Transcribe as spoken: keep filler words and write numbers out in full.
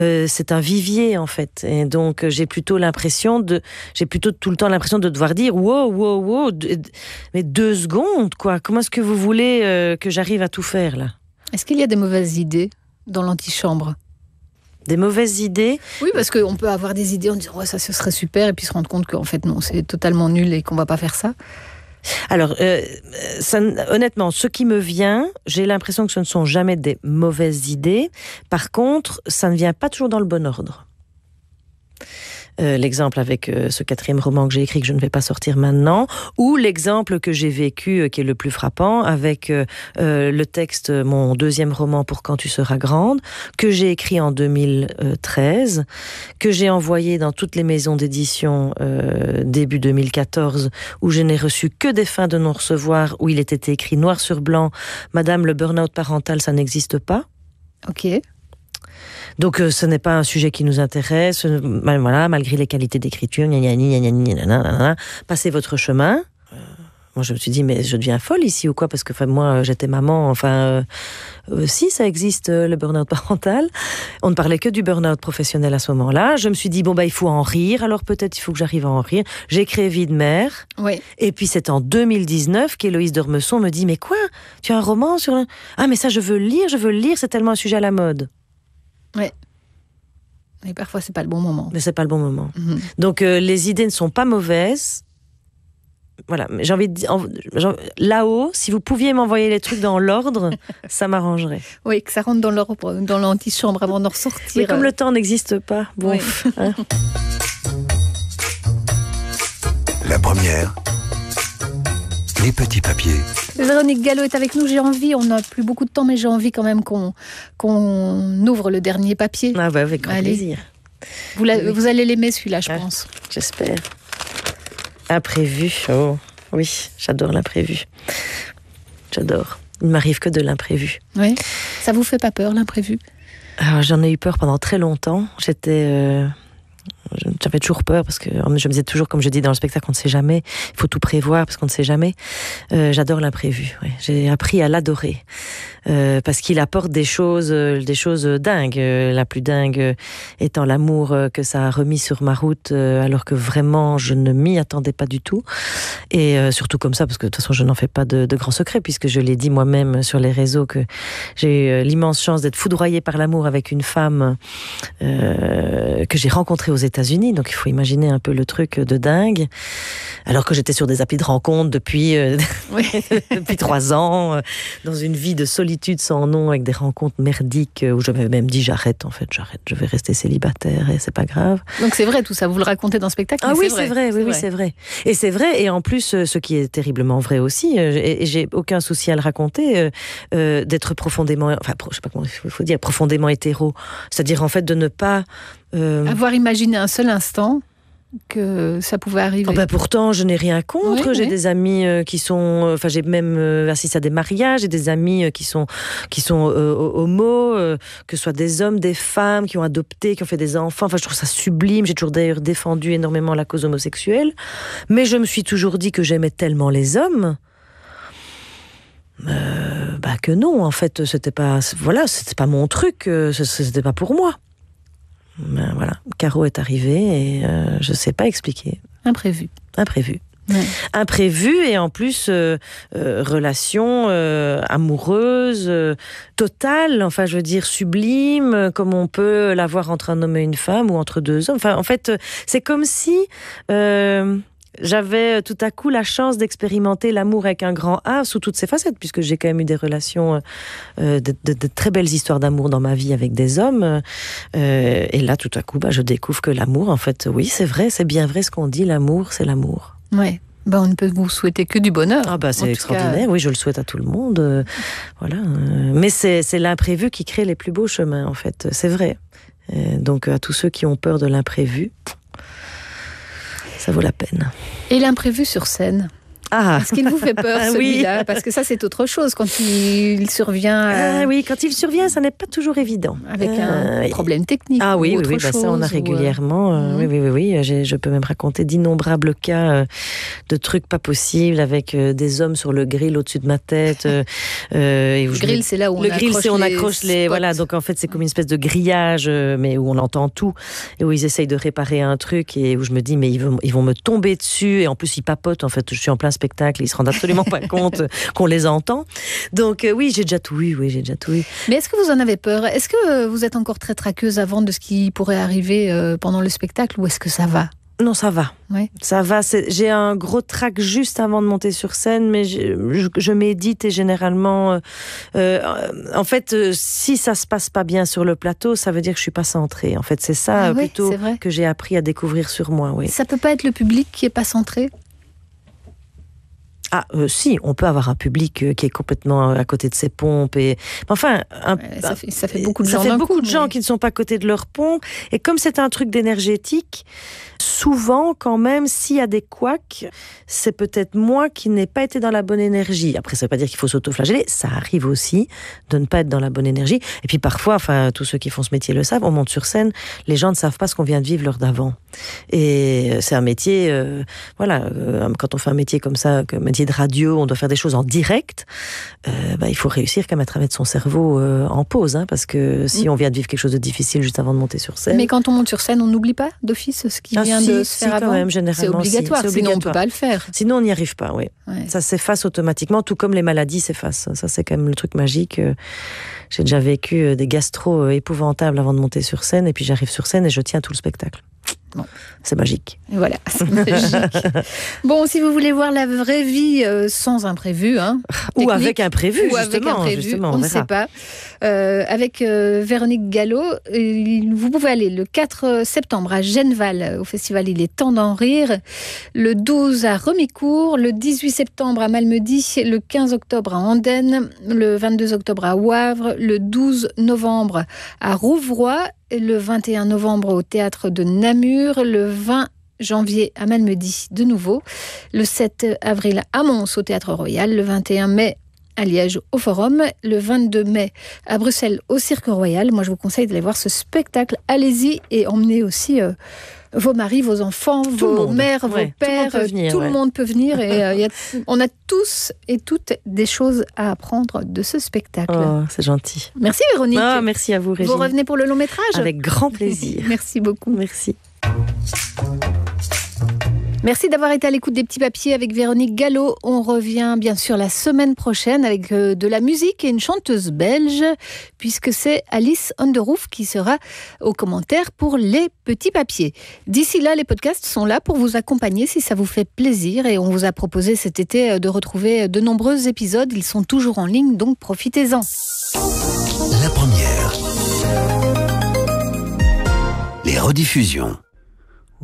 Euh, c'est un vivier en fait, et donc j'ai plutôt l'impression de, j'ai plutôt tout le temps l'impression de devoir dire wow, wow, wow, mais deux secondes quoi. Comment est-ce que vous voulez euh, que j'arrive à tout faire là? Est-ce qu'il y a des mauvaises idées dans l'antichambre? Des mauvaises idées? Oui, parce qu'on peut avoir des idées en disant oh, ça ce serait super, et puis se rendre compte qu'en fait non, c'est totalement nul et qu'on va pas faire ça. Alors, euh, ça, honnêtement, ce qui me vient, j'ai l'impression que ce ne sont jamais des mauvaises idées. Par contre, ça ne vient pas toujours dans le bon ordre. Euh, l'exemple avec euh, ce quatrième roman que j'ai écrit, que je ne vais pas sortir maintenant, ou l'exemple que j'ai vécu, euh, qui est le plus frappant, avec euh, euh, le texte, mon deuxième roman, Pour quand tu seras grande, que j'ai écrit en deux mille treize, que j'ai envoyé dans toutes les maisons d'édition euh, début deux mille quatorze, où je n'ai reçu que des fins de non-recevoir, où il était écrit noir sur blanc, Madame, le burn-out parental, ça n'existe pas. Ok. Donc euh, ce n'est pas un sujet qui nous intéresse, euh, voilà, malgré les qualités d'écriture, gna gna gna gna gna gna gna gna, passez votre chemin. Euh, moi je me suis dit mais je deviens folle ici ou quoi, parce que enfin, moi j'étais maman, enfin euh, euh, si ça existe euh, le burn-out parental, on ne parlait que du burn-out professionnel à ce moment-là. Je me suis dit bon bah il faut en rire, alors peut-être il faut que j'arrive à en rire. J'ai créé Vie de mère, oui. Et puis c'est en deux mille dix-neuf qu'Héloïse Dormesson me dit mais quoi, tu as un roman sur le... ah mais ça je veux le lire, je veux le lire, c'est tellement un sujet à la mode. Oui. Et parfois, c'est pas le bon moment. Mais c'est pas le bon moment. Mmh. Donc, euh, les idées ne sont pas mauvaises. Voilà. Mais j'ai envie de dire, en, là-haut, si vous pouviez m'envoyer les trucs dans l'ordre, ça m'arrangerait. Oui, que ça rentre dans l'ordre, dans l'antichambre avant d'en ressortir. Mais comme le temps n'existe pas, bon. Oui. Hein. La première. Les petits papiers. Véronique Gallo est avec nous, j'ai envie, on n'a plus beaucoup de temps, mais j'ai envie quand même qu'on, qu'on ouvre le dernier papier. Ah bah avec grand Allez. plaisir. Vous, la, Oui. vous allez l'aimer celui-là, je Ah, pense. J'espère. Imprévu, oh oui, j'adore l'imprévu. J'adore. Il ne m'arrive que de l'imprévu. Oui. Ça vous fait pas peur, l'imprévu? Alors, j'en ai eu peur pendant très longtemps. J'étais... Euh... J'avais toujours peur parce que je me disais toujours, comme je dis dans le spectacle, on ne sait jamais. Il faut tout prévoir parce qu'on ne sait jamais. Euh, j'adore l'imprévu. Ouais. J'ai appris à l'adorer euh, parce qu'il apporte des choses, des choses dingues. Euh, la plus dingue étant l'amour que ça a remis sur ma route, euh, alors que vraiment je ne m'y attendais pas du tout. Et euh, surtout comme ça, parce que de toute façon je n'en fais pas de, de grands secrets, puisque je l'ai dit moi-même sur les réseaux que j'ai eu l'immense chance d'être foudroyée par l'amour avec une femme euh, que j'ai rencontrée aux États-Unis, donc il faut imaginer un peu le truc de dingue, alors que j'étais sur des applis de rencontres depuis, euh, Oui. depuis trois ans, euh, dans une vie de solitude sans nom, avec des rencontres merdiques, euh, où j'avais même dit j'arrête, en fait, j'arrête, je vais rester célibataire et c'est pas grave. Donc c'est vrai tout ça, vous le racontez dans le spectacle? Ah oui, c'est vrai, c'est vrai, oui, c'est oui, vrai. c'est vrai. Et c'est vrai, et en plus, euh, ce qui est terriblement vrai aussi, euh, et, et j'ai aucun souci à le raconter, euh, euh, d'être profondément, enfin, pro, je sais pas comment il faut dire, profondément hétéro, c'est-à-dire en fait de ne pas... Euh... Avoir imaginé un seul instant que ça pouvait arriver. Oh ben pourtant, je n'ai rien contre. Oui, j'ai oui. des amis euh, qui sont, enfin, j'ai même euh, assisté à des mariages. J'ai des amis euh, qui sont, qui sont euh, homo, euh, que ce soit des hommes, des femmes, qui ont adopté, qui ont fait des enfants. Enfin, je trouve ça sublime. J'ai toujours d'ailleurs défendu énormément la cause homosexuelle, mais je me suis toujours dit que j'aimais tellement les hommes. Euh, bah que non, en fait, c'était pas, voilà, c'était pas mon truc. euh, C'était pas pour moi. Ben voilà, Caro est arrivé et euh, je sais pas expliquer. Imprévu. Imprévu. Ouais. Imprévu et en plus euh, euh, relation euh, amoureuse euh, totale, enfin je veux dire sublime, euh, comme on peut l'avoir entre un homme et une femme ou entre deux hommes. Enfin en fait euh, c'est comme si euh, j'avais tout à coup la chance d'expérimenter l'amour avec un grand A sous toutes ses facettes, puisque j'ai quand même eu des relations, euh, de, de, de très belles histoires d'amour dans ma vie avec des hommes. Euh, et là, tout à coup, bah, je découvre que l'amour, en fait, oui, c'est vrai, c'est bien vrai ce qu'on dit, l'amour, c'est l'amour. Ouais. Ben, on ne peut vous souhaiter que du bonheur. Ah bah, c'est En tout extraordinaire, cas... oui, je le souhaite à tout le monde. Euh, voilà. Euh, mais c'est, c'est l'imprévu qui crée les plus beaux chemins, en fait, c'est vrai. Euh, donc, à tous ceux qui ont peur de l'imprévu, ça vaut la peine. Et l'imprévu sur scène? Ah. Est-ce qu'il vous fait peur, Ah, celui-là? oui. Parce que ça, c'est autre chose quand il survient. Euh, Ah oui, quand il survient, ça n'est pas toujours évident. Avec Euh, un problème technique. Ah oui, ou oui, autre oui, bah chose, ça on a ou, régulièrement. euh, euh, oui, oui, oui, oui. J'ai, je peux même raconter d'innombrables cas euh, de trucs pas possibles avec euh, des hommes sur le grill au-dessus de ma tête. Euh, euh, et où Le je grill, me- c'est là où on le grill, accroche c'est on les accroche les, spots. voilà. Donc en fait, c'est comme une espèce de grillage, euh, mais où on entend tout et où ils essayent de réparer un truc et où je me dis mais ils vont, ils vont me tomber dessus et en plus ils papotent. En fait, je suis en plein spectacle, ils se rendent absolument pas compte qu'on les entend. Donc euh, oui, j'ai déjà tout eu. Oui, j'ai déjà tout eu. Mais est-ce que vous en avez peur? Est-ce que vous êtes encore très traqueuse avant de ce qui pourrait arriver euh, pendant le spectacle, ou est-ce que ça va? Non, ça va. Ouais. Ça va. C'est, j'ai un gros trac juste avant de monter sur scène, mais je, je, je médite et généralement, euh, euh, en fait, euh, si ça se passe pas bien sur le plateau, ça veut dire que je suis pas centrée. En fait, c'est ça Ah euh, ouais, plutôt c'est vrai. que j'ai appris à découvrir sur moi. Oui. Ça peut pas être le public qui est pas centré? Ah, euh, si, on peut avoir un public euh, qui est complètement à côté de ses pompes et, enfin, un, Ouais, ça, fait, ça fait beaucoup de ça gens fait d'un beaucoup coup, de gens mais- qui ne sont pas à côté de leur pont. Et comme c'est un truc d'énergétique, souvent, quand même, s'il y a des couacs, c'est peut-être moi qui n'ai pas été dans la bonne énergie. Après, ça ne veut pas dire qu'il faut s'auto-flageller. Ça arrive aussi de ne pas être dans la bonne énergie. Et puis parfois, enfin, tous ceux qui font ce métier le savent, on monte sur scène, les gens ne savent pas ce qu'on vient de vivre l'heure d'avant. Et c'est un métier, euh, voilà, euh, quand on fait un métier comme ça, un métier de radio, on doit faire des choses en direct, euh, bah, il faut réussir quand même à mettre son cerveau euh, en pause, hein, parce que si on vient de vivre quelque chose de difficile juste avant de monter sur scène... Mais quand on monte sur scène, on n'oublie pas d'office ce qui Ah, vient si, de se si, faire quand avant. même, généralement, c'est si, obligatoire, c'est sinon on ne obligatoire. peut pas le faire. Sinon, on n'y arrive pas, oui. Ouais. Ça s'efface automatiquement, tout comme les maladies s'effacent. Ça, c'est quand même le truc magique. Euh, J'ai déjà vécu euh, des gastro euh, épouvantables avant de monter sur scène, et puis j'arrive sur scène et je tiens tout le spectacle. Bon. C'est magique. Et voilà, c'est magique. Bon, si vous voulez voir la vraie vie euh, sans imprévu, hein, Ou technique, avec imprévu, ou avec justement. imprévu, justement, on ne verra. sait pas. Euh, avec euh, Véronique Gallo, euh, vous pouvez aller le quatre septembre à Genneval, au festival Il est temps d'en rire, le douze à Remicourt, le dix-huit septembre à Malmedy, le quinze octobre à Andenne, le vingt-deux octobre à Wavre, le douze novembre à Rouvroy, le vingt et un novembre au théâtre de Namur, le vingt janvier à Malmedy de nouveau, le sept avril à Mons au Théâtre Royal, le vingt et un mai à Liège au Forum, le vingt-deux mai à Bruxelles au Cirque Royal. Moi, je vous conseille d'aller voir ce spectacle. Allez-y et emmenez aussi euh, vos maris, vos enfants, Tout vos le monde. mères, Ouais, vos pères. tout le monde peut venir, tout le ouais. monde peut venir et euh, y a, on a tous et toutes des choses à apprendre de ce spectacle. Oh, c'est gentil. Merci Véronique. Ah, merci à vous, Régine. Vous revenez pour le long métrage? Avec grand plaisir. Merci beaucoup. Merci. Merci d'avoir été à l'écoute des petits papiers avec Véronique Gallo. On revient bien sûr la semaine prochaine avec euh, de la musique et une chanteuse belge, puisque c'est Alice Underroof qui sera aux commentaires pour les petits papiers. D'ici là, les podcasts sont là pour vous accompagner si ça vous fait plaisir, et on vous a proposé cet été de retrouver de nombreux épisodes. Ils sont toujours en ligne, donc profitez-en. La première. Les rediffusions.